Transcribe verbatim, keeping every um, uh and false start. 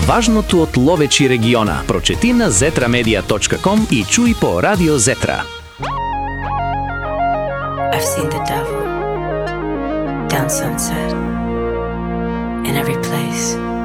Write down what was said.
Важното од Ловеч и региона. Прочети на зетра медија точка ком и чуй по Радио Зетра. I've seen the devil down sunset in every place.